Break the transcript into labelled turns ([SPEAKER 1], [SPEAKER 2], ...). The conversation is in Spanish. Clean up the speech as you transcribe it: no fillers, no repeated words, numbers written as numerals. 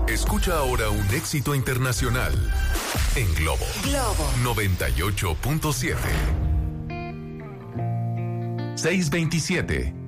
[SPEAKER 1] Escucha ahora un éxito internacional en Globo 98.7. 627.